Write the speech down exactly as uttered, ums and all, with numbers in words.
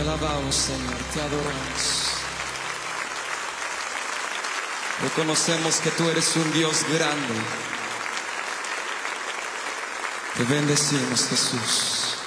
Te alabamos, Señor, te adoramos. Reconocemos que tú eres un Dios grande. Te bendecimos, Jesús.